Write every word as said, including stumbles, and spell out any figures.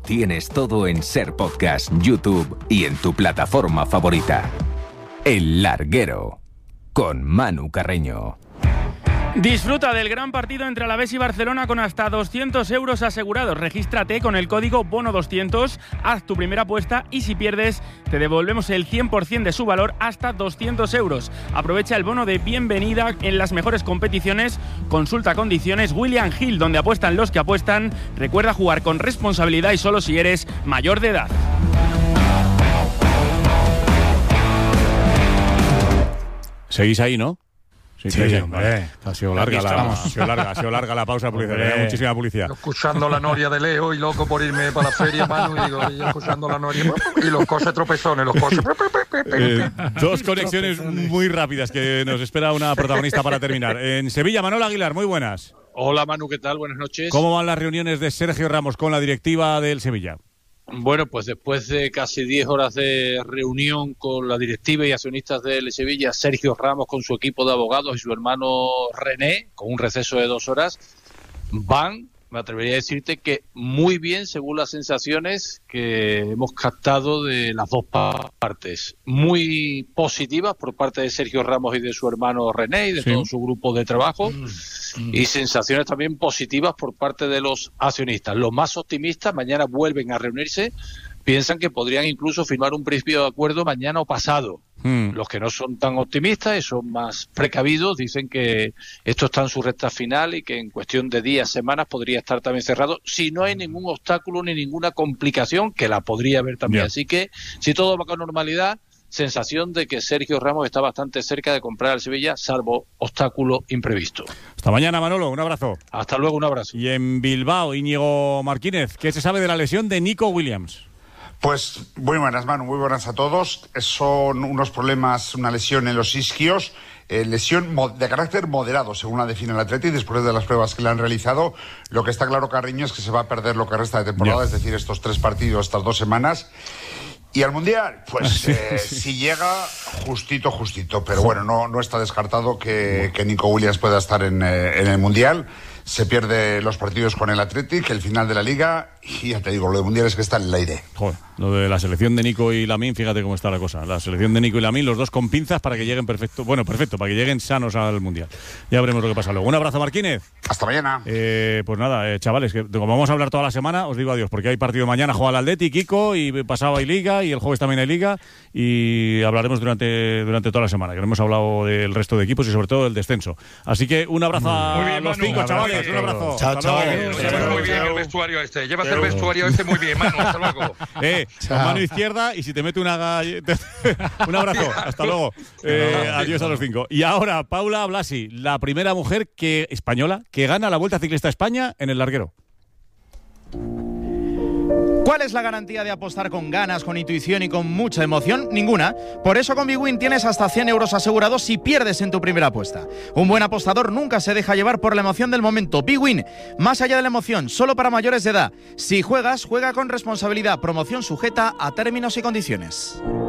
tienes todo en Ser Podcast, YouTube y en tu plataforma favorita. El Larguero, con Manu Carreño. Disfruta del gran partido entre Alavés y Barcelona con hasta doscientos euros asegurados. Regístrate con el código bono doscientos, haz tu primera apuesta y si pierdes te devolvemos el cien por ciento de su valor hasta doscientos euros. Aprovecha el bono de bienvenida en las mejores competiciones. Consulta condiciones. William Hill, donde apuestan los que apuestan. Recuerda jugar con responsabilidad y solo si eres mayor de edad. Seguís ahí, ¿no? Sí, sí, sí, hombre. Ha sido larga la, ha sido larga, ha sido larga la pausa publicitaria, muchísima publicidad. Escuchando la noria de Leo y loco por irme para la feria, Manu, y, digo, y escuchando la noria y los coches tropezones, los coches. Eh, dos conexiones muy rápidas que nos espera una protagonista para terminar. En Sevilla, Manolo Aguilar, muy buenas. Hola Manu, ¿qué tal? Buenas noches. ¿Cómo van las reuniones de Sergio Ramos con la directiva del Sevilla? Bueno, pues después de casi diez horas de reunión con la directiva y accionistas del Sevilla, Sergio Ramos con su equipo de abogados y su hermano René, con un receso de dos horas, van, me atrevería a decirte que muy bien según las sensaciones que hemos captado de las dos partes. Muy positivas por parte de Sergio Ramos y de su hermano René y de sí. todo su grupo de trabajo. Mm. Y sensaciones también positivas por parte de los accionistas. Los más optimistas mañana vuelven a reunirse, piensan que podrían incluso firmar un principio de acuerdo mañana o pasado. Hmm. Los que no son tan optimistas y son más precavidos dicen que esto está en su recta final y que en cuestión de días, semanas podría estar también cerrado si no hay ningún obstáculo ni ninguna complicación, que la podría haber también. Yeah. Así que si todo va con normalidad, sensación de que Sergio Ramos está bastante cerca de comprar al Sevilla, salvo obstáculo imprevisto. Hasta mañana, Manolo, un abrazo. Hasta luego, un abrazo. Y en Bilbao, Íñigo Martínez, ¿qué se sabe de la lesión de Nico Williams? Pues muy buenas, Manu, muy buenas a todos. Son unos problemas, una lesión en los isquios, eh, lesión de carácter moderado, según la define el Atleti, después de las pruebas que le han realizado. Lo que está claro, Carreño, es que se va a perder lo que resta de temporada, yeah. es decir, estos tres partidos, estas dos semanas. Y al Mundial, pues eh, si llega, justito, justito. Pero bueno, no, no está descartado que, que Nico Williams pueda estar en, eh, en el Mundial. Se pierde los partidos con el Athletic, el final de la Liga, y ya te digo, lo de Mundial es que está en el aire. Joder, lo de la selección de Nico y Lamine, fíjate cómo está la cosa. La selección de Nico y Lamine, los dos con pinzas para que lleguen perfecto, bueno, perfecto, para que lleguen sanos al Mundial. Ya veremos lo que pasa luego. Un abrazo, Martínez. Hasta mañana. Eh, pues nada, eh, chavales, que como vamos a hablar toda la semana, os digo adiós, porque hay partido mañana, juega el Athletic, Kiko, y pasado hay Liga, y el jueves también hay Liga, y hablaremos durante, durante toda la semana, que no hemos hablado del resto de equipos y sobre todo del descenso. Así que un abrazo a bien, los Manu, cinco, chavales. Un abrazo. Chao, chao. Llevas muy bien el vestuario este. Llevas el vestuario este muy bien, Manu. Hasta luego. Eh, con mano izquierda y si te mete una galleta. Un abrazo. Hasta luego. Eh, adiós a los cinco. Y ahora, Paula Blasi, la primera mujer que española que gana la Vuelta Ciclista a España en el Larguero. ¿Cuál es la garantía de apostar con ganas, con intuición y con mucha emoción? Ninguna. Por eso con Bwin tienes hasta cien euros asegurados si pierdes en tu primera apuesta. Un buen apostador nunca se deja llevar por la emoción del momento. Bwin, más allá de la emoción, solo para mayores de edad. Si juegas, juega con responsabilidad. Promoción sujeta a términos y condiciones.